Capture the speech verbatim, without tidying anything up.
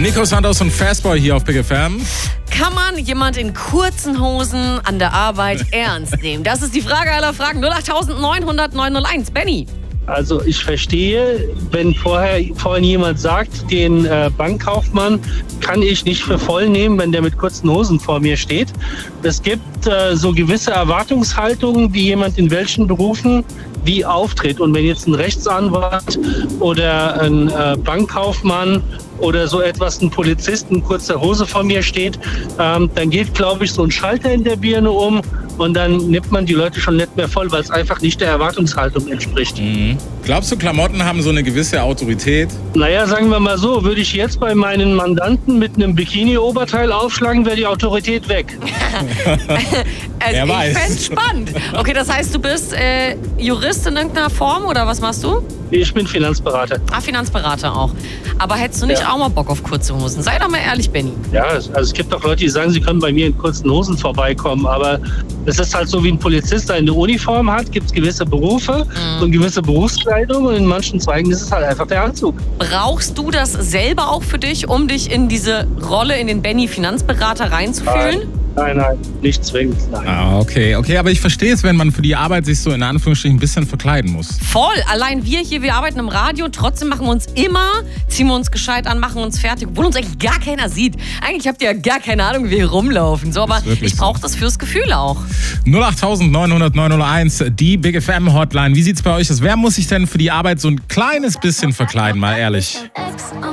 Nico Santos und Fastboy hier auf Big F M. Kann man jemand in kurzen Hosen an der Arbeit ernst nehmen? Das ist die Frage aller Fragen. null acht neun null null neun null eins. Benny. Also ich verstehe, wenn vorher vorhin jemand sagt, den äh, Bankkaufmann kann ich nicht für voll nehmen, wenn der mit kurzen Hosen vor mir steht. Es gibt äh, so gewisse Erwartungshaltungen, wie jemand in welchen Berufen wie auftritt. Und wenn jetzt ein Rechtsanwalt oder ein äh, Bankkaufmann oder so etwas, ein Polizist in kurzer Hose vor mir steht, ähm, dann geht, glaube ich, so ein Schalter in der Birne um und dann nimmt man die Leute schon nicht mehr voll, weil es einfach nicht der Erwartungshaltung entspricht. Mhm. Glaubst du, Klamotten haben so eine gewisse Autorität? Naja, sagen wir mal so, würde ich jetzt bei meinen Mandanten mit einem Bikini-Oberteil aufschlagen, wäre die Autorität weg. Also Wer ich weiß. fände es spannend. Okay, das heißt, du bist äh, Jurist in irgendeiner Form oder was machst du? Ich bin Finanzberater. Ah, Finanzberater auch. Aber hättest du nicht Ja. auch mal Bock auf kurze Hosen? Sei doch mal ehrlich, Benny. Ja, also es gibt auch Leute, die sagen, sie können bei mir in kurzen Hosen vorbeikommen, aber es ist halt so, wie ein Polizist eine Uniform hat, gibt es gewisse Berufe Mhm. und gewisse Berufskleidung und in manchen Zweigen ist es halt einfach der Anzug. Brauchst du das selber auch für dich, um dich in diese Rolle, in den Benny Finanzberater reinzufühlen? Nein, nein, nicht zwingend, nein. Ah, okay. Okay, aber ich verstehe es, wenn man für die Arbeit sich so in Anführungsstrichen ein bisschen verkleiden muss. Voll. Allein wir hier, wir arbeiten im Radio, trotzdem machen wir uns immer, ziehen wir uns gescheit an, machen uns fertig, obwohl uns eigentlich gar keiner sieht. Eigentlich habt ihr ja gar keine Ahnung, wie wir hier rumlaufen. So, aber Ist wirklich ich brauche das fürs Gefühl auch. null acht neun null null neun null eins, die Big F M Hotline. Wie sieht's bei euch aus? Wer muss sich denn für die Arbeit so ein kleines bisschen verkleiden, mal ehrlich?